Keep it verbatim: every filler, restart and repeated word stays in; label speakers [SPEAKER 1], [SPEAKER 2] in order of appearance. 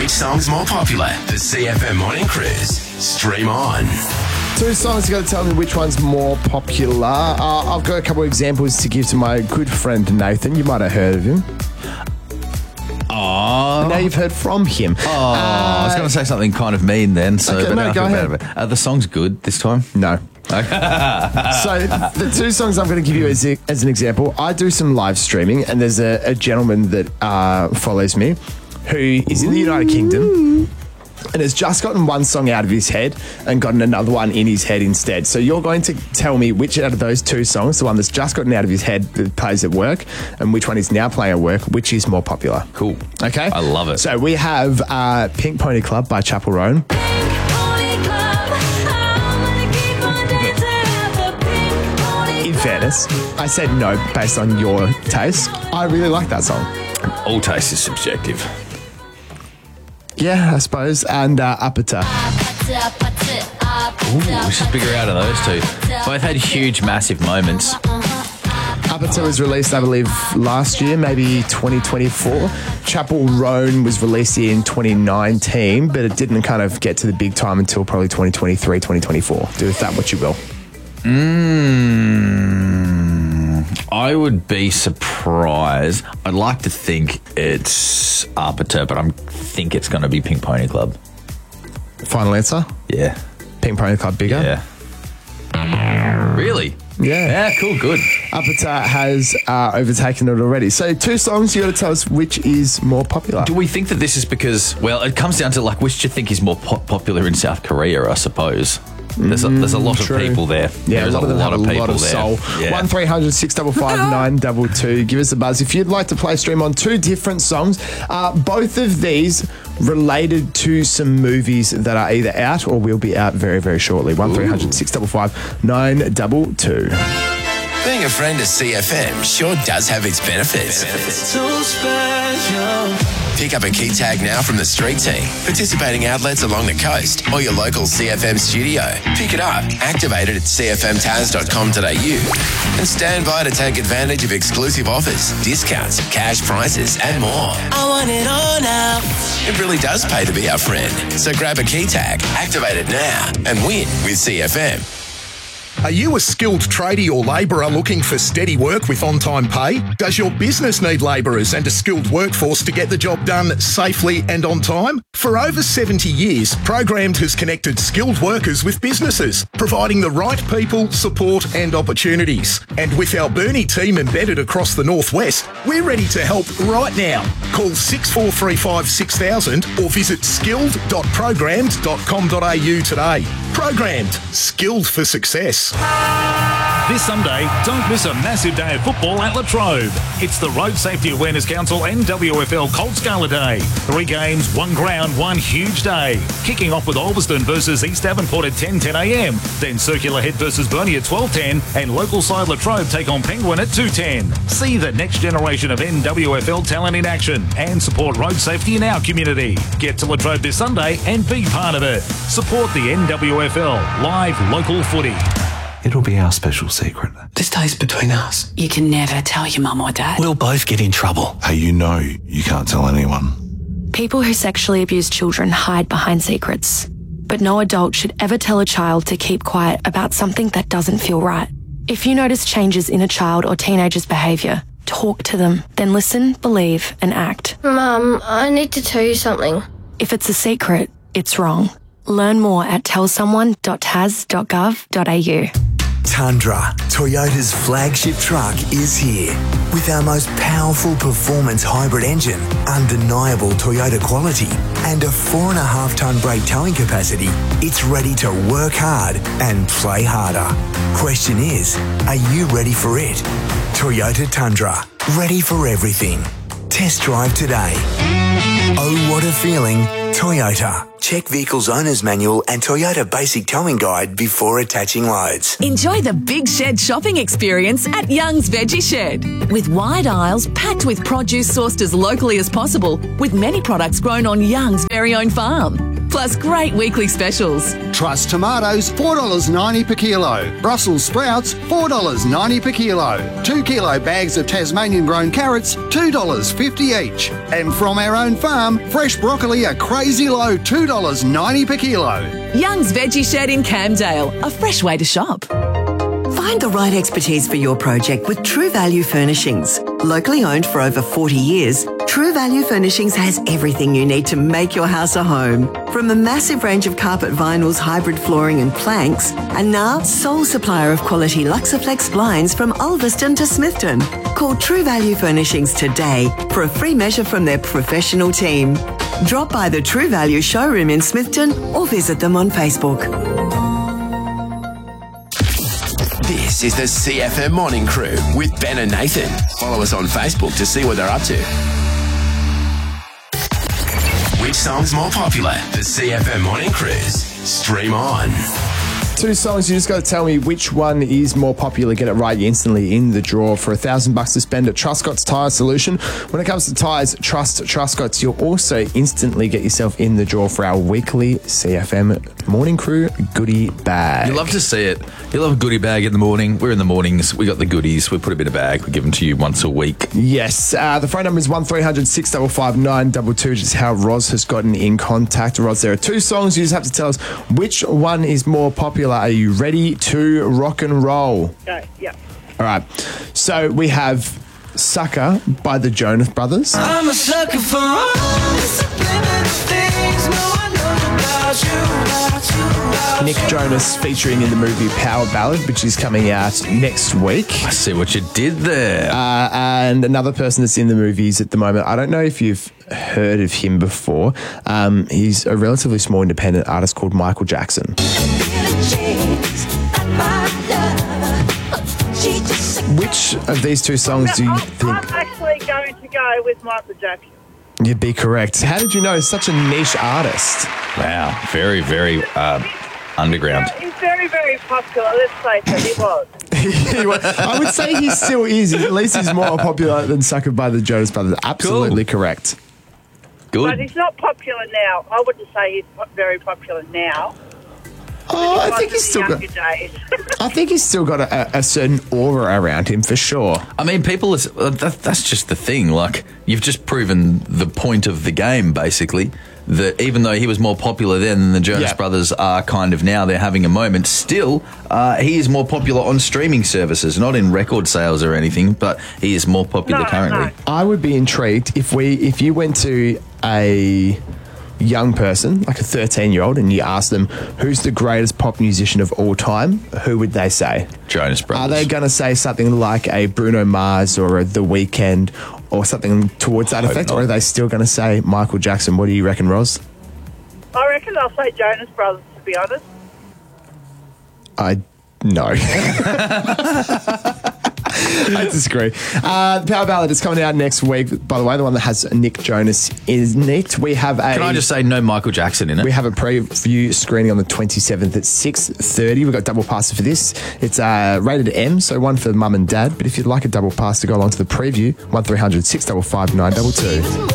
[SPEAKER 1] Which song's more popular? The C F M Morning Cruise. Stream on.
[SPEAKER 2] Two songs, you got to tell me which one's more popular. Uh, I've got a couple of examples to give to my good friend Nathan. You might have heard of him.
[SPEAKER 3] Oh.
[SPEAKER 2] Now you've heard from him.
[SPEAKER 3] Oh, uh, I was going to say something kind of mean then. So,
[SPEAKER 2] okay,
[SPEAKER 3] but
[SPEAKER 2] no,
[SPEAKER 3] I
[SPEAKER 2] go
[SPEAKER 3] feel
[SPEAKER 2] ahead.
[SPEAKER 3] bad about it. Are the songs good this time?
[SPEAKER 2] No. So the two songs I'm going to give you as, a, as an example, I do some live streaming, and there's a, a gentleman that uh, follows me who is in the United Kingdom and has just gotten one song out of his head and gotten another one in his head instead. So you're going to tell me which out of those two songs, the one that's just gotten out of his head that plays at work and which one is now playing at work, which is more popular.
[SPEAKER 3] Cool.
[SPEAKER 2] Okay?
[SPEAKER 3] I love it.
[SPEAKER 2] So we have uh, Pink Pony Club by Chapel Roan. In fairness, I said no based on your taste. I really like that song.
[SPEAKER 3] All taste is subjective.
[SPEAKER 2] Yeah, I suppose. And uh, Uppita.
[SPEAKER 3] Ooh, we should figure out of those two. Both had huge, massive moments.
[SPEAKER 2] Uppita was released, I believe, last year, maybe twenty twenty-four. Chapel Roan was released in twenty nineteen, but it didn't kind of get to the big time until probably twenty twenty-three, twenty twenty-four. Do with that what you will.
[SPEAKER 3] Mm, I would be surprised. I'd like to think it's Arbiter, but I think it's going to be Pink Pony Club.
[SPEAKER 2] Final answer?
[SPEAKER 3] Yeah.
[SPEAKER 2] Pink Pony Club bigger?
[SPEAKER 3] Yeah. Really?
[SPEAKER 2] Yeah.
[SPEAKER 3] Yeah, cool, good.
[SPEAKER 2] Uppita has uh, overtaken it already. So two songs, you got to tell us which is more popular.
[SPEAKER 3] Do we think that this is because, well, it comes down to like, which do you think is more po- popular in South Korea, I suppose? There's a, there's a lot
[SPEAKER 2] True.
[SPEAKER 3] of people there.
[SPEAKER 2] Yeah,
[SPEAKER 3] There's
[SPEAKER 2] a lot of them have a
[SPEAKER 3] people
[SPEAKER 2] lot of
[SPEAKER 3] there.
[SPEAKER 2] soul.
[SPEAKER 3] Yeah.
[SPEAKER 2] one three hundred six five five nine two two. Give us a buzz. If you'd like to play stream on two different songs, uh, both of these related to some movies that are either out or will be out very, very shortly. one three hundred six five five nine two two.
[SPEAKER 1] Being a friend of C F M sure does have its benefits. So special. Pick up a key tag now from the street team, participating outlets along the coast, or your local C F M studio. Pick it up, activate it at c f m taz dot com dot a u, and stand by to take advantage of exclusive offers, discounts, cash prizes, and more. I want it all now. It really does pay to be our friend. So grab a key tag, activate it now, and win with C F M.
[SPEAKER 4] Are you a skilled tradie or labourer looking for steady work with on-time pay? Does your business need labourers and a skilled workforce to get the job done safely and on time? For over seventy years, Programmed has connected skilled workers with businesses, providing the right people, support and opportunities. And with our Burnie team embedded across the Northwest, we're ready to help right now. Call six four three five six thousand or visit skilled dot programmed dot com dot a u today. Programmed, skilled for success.
[SPEAKER 5] This Sunday, don't miss a massive day of football at Latrobe. It's the Road Safety Awareness Council and W F L Colt Gala Day. Three games, one ground, one huge day. Kicking off with Ulverston versus East Devonport at ten ten a m. Then Circular Head versus Burnie at twelve ten, and local side Latrobe take on Penguin at two ten. See the next generation of N W F L talent in action and support road safety in our community. Get to Latrobe this Sunday and be part of it. Support the N W F L, live local footy.
[SPEAKER 6] It'll be our special secret.
[SPEAKER 7] This stays between us.
[SPEAKER 8] You can never tell your mum or dad.
[SPEAKER 7] We'll both get in trouble.
[SPEAKER 6] Hey, you know you can't tell anyone.
[SPEAKER 9] People who sexually abuse children hide behind secrets. But no adult should ever tell a child to keep quiet about something that doesn't feel right. If you notice changes in a child or teenager's behaviour, talk to them, then listen, believe and act.
[SPEAKER 10] Mum, I need to tell you something.
[SPEAKER 9] If it's a secret, it's wrong. Learn more at tell someone dot tas dot gov dot a u.
[SPEAKER 11] Tundra, Toyota's flagship truck, is here. With our most powerful performance hybrid engine, undeniable Toyota quality, and a four and a half tonne brake towing capacity, it's ready to work hard and play harder. Question is, are you ready for it? Toyota Tundra, ready for everything. Test drive today. Oh, what a feeling. Toyota. Check Vehicle's Owner's Manual and Toyota Basic Towing Guide before attaching loads.
[SPEAKER 12] Enjoy the Big Shed shopping experience at Young's Veggie Shed. With wide aisles packed with produce sourced as locally as possible, with many products grown on Young's very own farm. plus great weekly specials.
[SPEAKER 13] Trust tomatoes, four dollars ninety per kilo. Brussels sprouts, four dollars ninety per kilo. Two kilo bags of Tasmanian grown carrots, two dollars fifty each. And from our own farm, fresh broccoli a crazy low two dollars ninety per kilo.
[SPEAKER 12] Young's Veggie Shed in Camdale, a fresh way to shop.
[SPEAKER 14] Find the right expertise for your project with True Value Furnishings. Locally owned for over forty years, True Value Furnishings has everything you need to make your house a home. From a massive range of carpet vinyls, hybrid flooring and planks, and now sole supplier of quality Luxaflex blinds from Ulverston to Smithton. Call True Value Furnishings today for a free measure from their professional team. Drop by the True Value showroom in Smithton or visit them on Facebook.
[SPEAKER 1] This is the C F M Morning Crew with Ben and Nathan. Follow us on Facebook to see what they're up to. Which song's more popular? The C F M Morning Cruise. Stream on.
[SPEAKER 2] Two songs, you just got to tell me which one is more popular. Get it right, you're instantly in the draw for a thousand bucks to spend at Truscott's Tyre Solution. When it comes to tyres, trust Truscott's. You'll also instantly get yourself in the draw for our weekly C F M Morning Crew goodie bag.
[SPEAKER 3] You love to see it. You love a goodie bag in the morning. We're in the mornings. We got the goodies. We put a bit of bag. We give them to you once a week.
[SPEAKER 2] Yes. Uh, the phone number is one three hundred six five five nine two two, which is how Roz has gotten in contact. Roz, there are two songs. You just have to tell us which one is more popular. Are you ready to rock and roll?
[SPEAKER 15] Go, yeah.
[SPEAKER 2] All right. So we have Sucker by the Jonas Brothers.
[SPEAKER 16] I'm a sucker for all the subliminal things no one knows about you, about you, about
[SPEAKER 2] Nick Jonas featuring in the movie Power Ballad, which is coming out next week.
[SPEAKER 3] I see what you did there.
[SPEAKER 2] Uh, and another person that's in the movies at the moment, I don't know if you've heard of him before. Um, he's a relatively small independent artist called Michael Jackson. Which of these two songs do you
[SPEAKER 15] I'm,
[SPEAKER 2] think
[SPEAKER 15] I'm actually going to go with Michael Jackson.
[SPEAKER 2] you'd be correct? How did you know he's such a niche artist?
[SPEAKER 3] Wow. Very, very uh, underground.
[SPEAKER 15] He's very, very popular. Let's face it, he was.
[SPEAKER 2] He was- I would say he still is. At least he's more popular than Sucker by the Jonas Brothers. Absolutely correct.
[SPEAKER 15] But he's not popular now. I wouldn't say he's po- very popular now.
[SPEAKER 2] Oh, I think he's still got.
[SPEAKER 15] Days.
[SPEAKER 2] I think he's still got a, a certain aura around him for sure.
[SPEAKER 3] I mean, people, is, uh, that, that's just the thing. Like, you've just proven the point of the game, basically, that even though he was more popular then than the Jonas
[SPEAKER 2] Yeah.
[SPEAKER 3] Brothers are kind of now, they're having a moment, still, uh, he is more popular on streaming services, not in record sales or anything, but he is more popular
[SPEAKER 15] No,
[SPEAKER 3] currently.
[SPEAKER 15] no.
[SPEAKER 2] I would be intrigued if we if you went to a young person, like a thirteen-year-old, and you asked them who's the greatest pop musician of all time, who would they say?
[SPEAKER 3] Jonas
[SPEAKER 2] Are
[SPEAKER 3] Brothers.
[SPEAKER 2] they going to say something like a Bruno Mars or a The Weeknd or something towards that
[SPEAKER 3] I hope
[SPEAKER 2] effect,
[SPEAKER 3] not.
[SPEAKER 2] or are they still going to say Michael Jackson? What do you reckon, Roz?
[SPEAKER 15] I reckon I'll say Jonas Brothers, to be honest.
[SPEAKER 2] I no. I disagree. Uh, the Power Ballad is coming out next week. By the way, the one that has Nick Jonas in it. We have a.
[SPEAKER 3] Can I just say no Michael Jackson in it?
[SPEAKER 2] We have a preview screening on the twenty-seventh at six thirty. We've got double passes for this. It's uh, rated M, so one for mum and dad. But if you'd like a double pass to go along to the preview, one three hundred six five five nine two two.